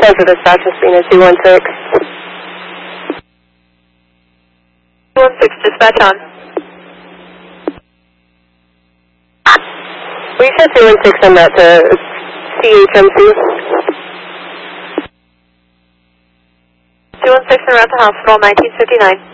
Central Dispatch, Espina 216. 216, dispatch on. We said 216 on that to CHMC. 216 around the hospital, 1959.